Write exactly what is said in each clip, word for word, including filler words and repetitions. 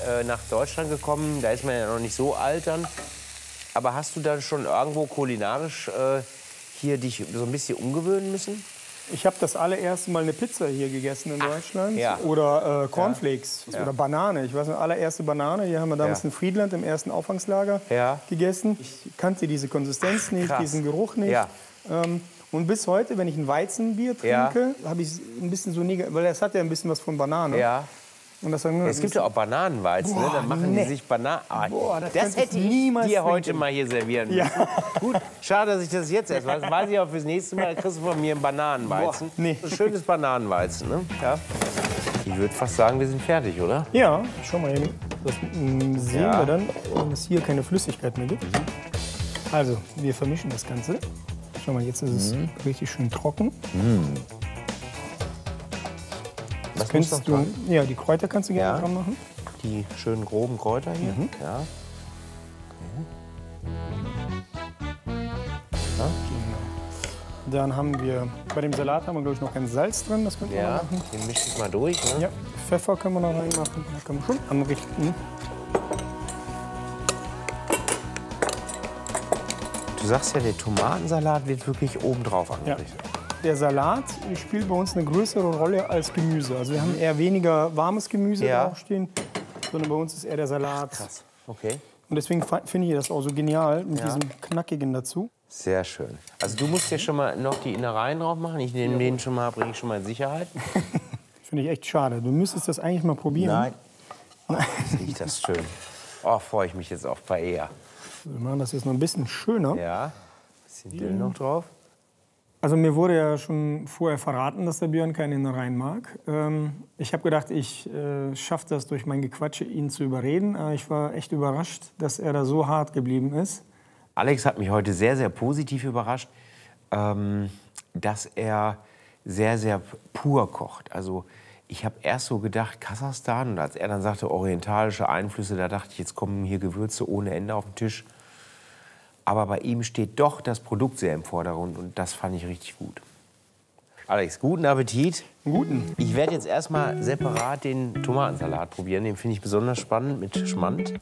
äh, nach Deutschland gekommen. Da ist man ja noch nicht so alt dann. Aber hast du da schon irgendwo kulinarisch äh, hier dich so ein bisschen umgewöhnen müssen? Ich habe das allererste Mal eine Pizza hier gegessen in Ach, Deutschland. ja. Oder äh, Cornflakes Ja. oder Banane. Ich weiß nicht, allererste Banane. Die haben wir damals Ja. in Friedland im ersten Auffangslager Ja. gegessen. Ich kannte diese Konsistenz nicht, krass. diesen Geruch nicht. Ja. Ähm, und bis heute, wenn ich ein Weizenbier Ja. trinke, habe ich ein bisschen so negativ, weil es hat ja ein bisschen was von Banane. Ja. Und das sagen, Es gibt ja auch Bananenweizen, ne? Boah, Dann machen nee. die sich Bananen. Ah, Boah, das das könnte ich hätte ich niemals dir heute trinken. mal hier servieren müssen. Ja. Gut, schade, dass ich das jetzt erst weiß. Das weiß ich auch fürs nächste Mal. Da kriegst du von mir einen Bananenweizen. Boah, nee. Ein schönes Bananenweizen, ne? Ja. Ich würde fast sagen, wir sind fertig, oder? Ja, schau mal eben. Das mm, sehen Ja. wir dann, wenn es hier keine Flüssigkeit mehr gibt. Also, wir vermischen das Ganze. Schau mal, jetzt ist es Mhm. richtig schön trocken. Was Könntest muss noch du, dran? ja, die Kräuter kannst du gerne Ja. dran machen. Die schönen groben Kräuter hier. Mhm. Ja. Dann haben wir, bei dem Salat haben wir, glaube ich, noch kein Salz drin. Das könnten wir Ja, noch machen. den mische ich mal durch. Ne? Ja, Pfeffer können wir noch reinmachen. Da können wir schon anrichten. Du sagst ja, der Tomatensalat wird wirklich obendrauf Ja. angerichtet. Der Salat spielt bei uns eine größere Rolle als Gemüse. Also wir haben eher weniger warmes Gemüse Ja. draufstehen, sondern bei uns ist eher der Salat. Krass. Okay. Und deswegen fa- finde ich das auch so genial mit Ja. diesem Knackigen dazu. Sehr schön. Also du musst ja schon mal noch die Innereien drauf machen. Ich nehme den schon mal, bringe ich schon mal in Sicherheit. Finde ich echt schade. Du müsstest das eigentlich mal probieren. Riecht das schön. Oh, freue ich mich jetzt auf Paella. Wir machen das jetzt noch ein bisschen schöner. Ja. Bisschen Dill noch drauf. Also mir wurde ja schon vorher verraten, dass der Björn keine Innereien mag. Ähm, ich habe gedacht, ich äh, schaffe das durch mein Gequatsche, ihn zu überreden. Aber ich war echt überrascht, dass er da so hart geblieben ist. Alex hat mich heute sehr, sehr positiv überrascht, ähm, dass er sehr, sehr pur kocht. Also ich habe erst so gedacht, Kasachstan, und als er dann sagte, orientalische Einflüsse, da dachte ich, jetzt kommen hier Gewürze ohne Ende auf den Tisch. Aber bei ihm steht doch das Produkt sehr im Vordergrund und das fand ich richtig gut. Alex, guten Appetit. Guten. Ich werde jetzt erstmal separat den Tomatensalat probieren. Den finde ich besonders spannend mit Schmand.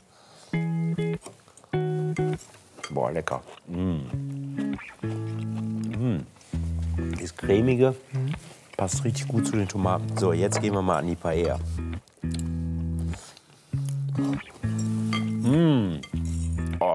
Boah, lecker. Mm. Mm. Das cremige passt richtig gut zu den Tomaten. So, jetzt gehen wir mal an die Paella. Mm.